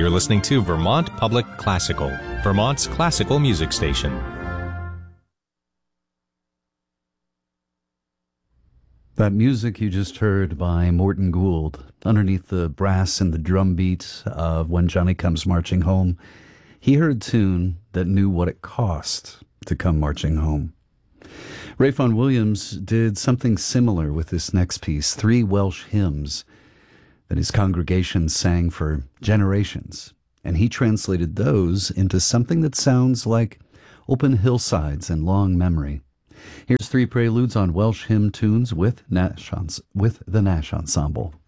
You're listening to Vermont Public Classical, Vermont's classical music station. That music you just heard by Morton Gould, underneath the brass and the drum beat of When Johnny Comes Marching Home, he heard a tune that knew what it cost to come marching home. Ray Vaughan Williams did something similar with this next piece, 3 Welsh hymns that his congregation sang for generations, and he translated those into something that sounds like open hillsides and long memory. Here's 3 preludes on Welsh hymn tunes with the Nash Ensemble.